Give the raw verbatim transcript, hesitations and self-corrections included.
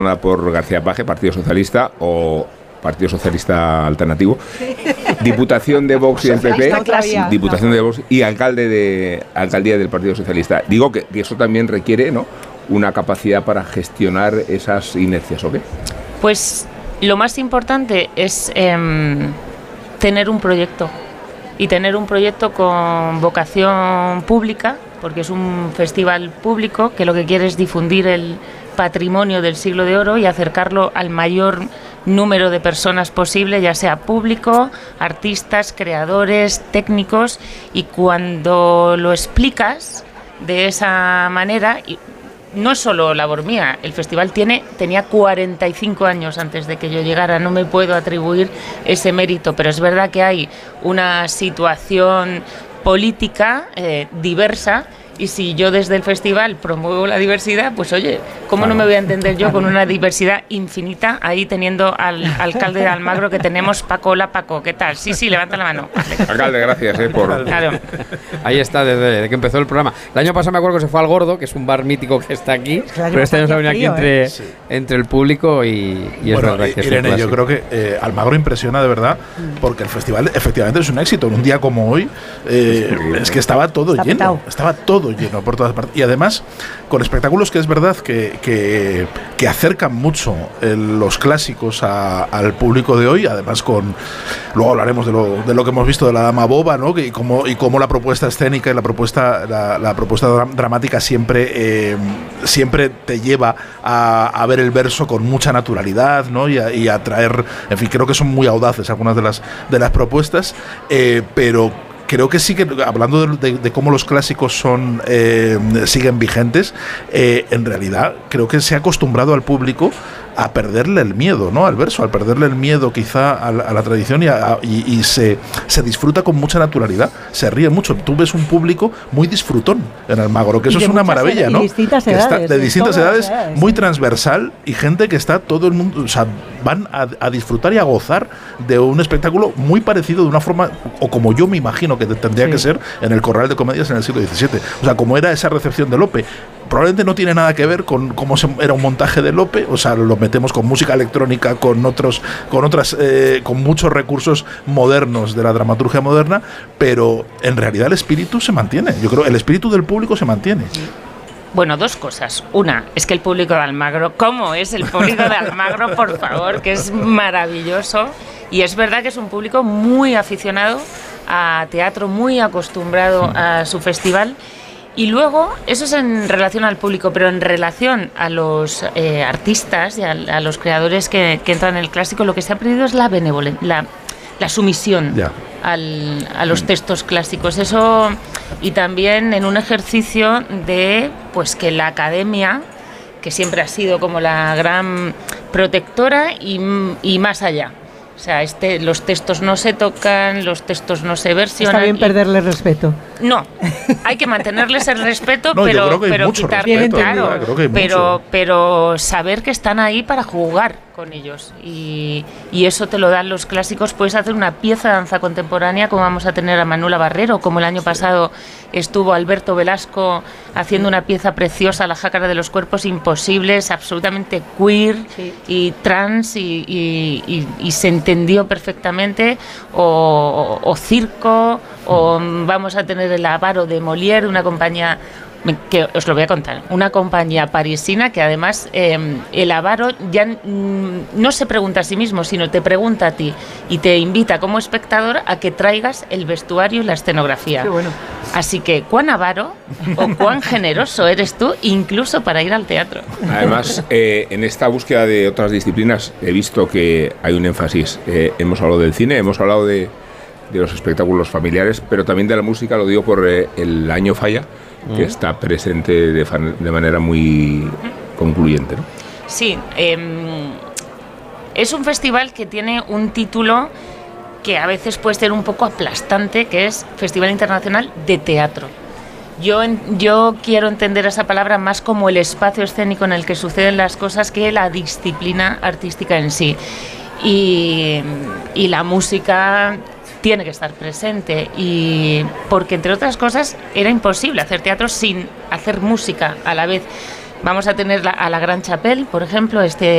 por García Paje, Partido Socialista o Partido Socialista Alternativo, Diputación de Vox y del P P, Diputación de Vox y alcalde de alcaldía del Partido Socialista. Digo que, que eso también requiere, ¿no?, una capacidad para gestionar esas inercias, ¿o qué? Pues lo más importante es eh, tener un proyecto y tener un proyecto con vocación pública, porque es un festival público que lo que quiere es difundir el patrimonio del Siglo de Oro y acercarlo al mayor número de personas posible, ya sea público, artistas, creadores, técnicos, y cuando lo explicas de esa manera, y no es solo labor mía, el festival tiene tenía cuarenta y cinco años antes de que yo llegara, no me puedo atribuir ese mérito, pero es verdad que hay una situación política eh, diversa. Y si yo desde el festival promuevo la diversidad, pues oye, ¿cómo no me voy a entender yo con una diversidad infinita ahí teniendo al alcalde de Almagro que tenemos? Paco, hola Paco, ¿qué tal? Sí, sí, levanta la mano. Alcalde, gracias eh, por... Claro. Ahí está, desde, desde que empezó el programa. El año pasado me acuerdo que se fue al Gordo, que es un bar mítico que está aquí, claro, pero este año se ha venido aquí entre, ¿eh? entre el público y, y es bueno, verdad que Irene, es yo creo que eh, Almagro impresiona de verdad, porque el festival efectivamente es un éxito. En un día como hoy, eh, es que estaba todo Está lleno, petado. estaba todo lleno por todas partes. Y además, con espectáculos que es verdad que, que, que acercan mucho el, los clásicos a, al público de hoy, además con... Luego hablaremos de lo, de lo que hemos visto de la Dama Boba, ¿no? Y cómo, y cómo la propuesta escénica y la propuesta, la, la propuesta dramática siempre, eh, siempre te lleva a, a ver el verso con mucha naturalidad, ¿no? Y a, y a traer... En fin, creo que son muy audaces algunas de las, de las propuestas, eh, pero... Creo que sí que, hablando de, de, de cómo los clásicos son eh, siguen vigentes, eh, en realidad creo que se ha acostumbrado al público a perderle el miedo, ¿no?, al verso, al perderle el miedo quizá a la, a la tradición y, a, y, y se, se disfruta con mucha naturalidad, se ríe mucho. Tú ves un público muy disfrutón en Almagro, que eso es una maravilla, ¿no? Distintas que edades, está, de distintas edades, edades, muy sí. transversal, y gente que está todo el mundo, o sea, van a, a disfrutar y a gozar de un espectáculo muy parecido, de una forma, o como yo me imagino que tendría sí. que ser en el Corral de Comedias en el siglo diecisiete. O sea, como era esa recepción de Lope. Probablemente no tiene nada que ver con cómo se, era un montaje de Lope, o sea, lo metemos con música electrónica, con otros, con otras, eh, con muchos recursos modernos de la dramaturgia moderna, pero en realidad el espíritu se mantiene. Yo creo el espíritu del público se mantiene. Bueno, dos cosas. Una, es que el público de Almagro, ¿cómo es el público de Almagro, por favor? Que es maravilloso. Y es verdad que es un público muy aficionado a teatro, muy acostumbrado a su festival. Y luego, eso es en relación al público, pero en relación a los eh, artistas y a, a los creadores que, que entran en el clásico, lo que se ha perdido es la benevolencia, la, la sumisión yeah. al, a los textos clásicos. Eso, y también en un ejercicio de pues que la academia, que siempre ha sido como la gran protectora y, y más allá. O sea, este, los textos no se tocan, los textos no se versionan. Está bien perderle respeto. No, hay que mantenerles el respeto, no, pero, pero quitar, respeto, claro, creo que hay pero, mucho. pero saber que están ahí para jugar con ellos y, y eso te lo dan los clásicos. Puedes hacer una pieza de danza contemporánea como vamos a tener a Manuela Barrero, como el año sí. pasado estuvo Alberto Velasco haciendo una pieza preciosa, La Jácara de los Cuerpos Imposibles, absolutamente queer sí. y trans y, y, y, y se entendió perfectamente, o, o, o circo, o vamos a tener el Avaro de Molière, una compañía que os lo voy a contar, una compañía parisina que además eh, el Avaro ya mm, no se pregunta a sí mismo, sino te pregunta a ti y te invita como espectador a que traigas el vestuario y la escenografía. Qué bueno. Así que cuán avaro o cuán generoso eres tú incluso para ir al teatro. Además, eh, en esta búsqueda de otras disciplinas he visto que hay un énfasis. Eh, hemos hablado del cine, hemos hablado de, de los espectáculos familiares, pero también de la música, lo digo por eh, el Año Falla, que está presente de, fan, de manera muy concluyente, ¿no? Sí, eh, es un festival que tiene un título que a veces puede ser un poco aplastante, que es Festival Internacional de Teatro. Yo, yo quiero entender esa palabra más como el espacio escénico en el que suceden las cosas que la disciplina artística en sí. Y, y la música tiene que estar presente, y porque entre otras cosas era imposible hacer teatro sin hacer música a la vez. Vamos a tener la, a la Gran Chapelle, por ejemplo, este